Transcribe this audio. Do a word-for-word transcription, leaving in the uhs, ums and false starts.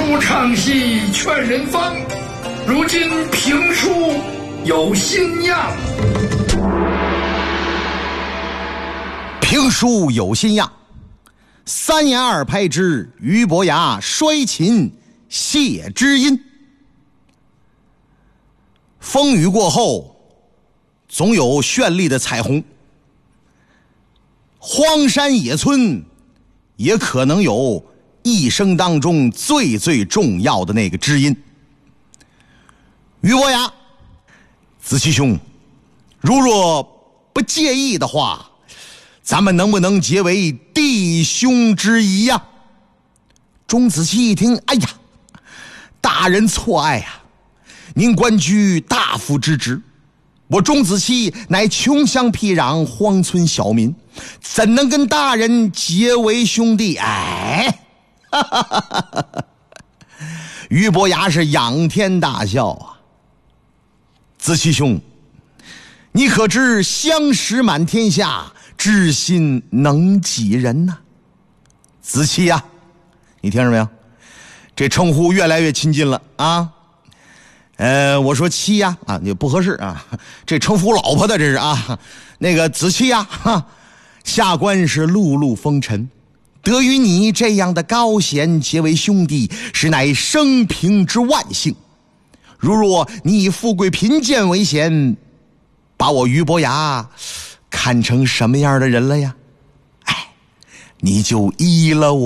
书唱戏劝人方，如今评书有新样。 评书有新样，三言二拍之俞伯牙摔琴谢知音。风雨过后，总有绚丽的彩虹。荒山野村，也可能有一生当中最最重要的那个知音。俞伯牙，子期兄，如若不介意的话，咱们能不能结为弟兄之谊呀？钟子期一听，哎呀，大人错爱啊！您官居大夫之职，我钟子期乃穷乡僻壤荒村小民，怎能跟大人结为兄弟？哎，哈哈哈哈哈！俞伯牙是仰天大笑啊！子期兄，你可知相识满天下，知心能几人呢？子期呀、啊，你听着没有？这称呼越来越亲近了啊！呃，我说妻呀，啊，也不合适啊，这称呼老婆的这是啊。那个子期呀，哈，下官是碌碌风尘，得与你这样的高贤结为兄弟，实乃生平之万幸。如若你以富贵贫贱为嫌，把我俞伯牙看成什么样的人了呀？哎，你就依了我。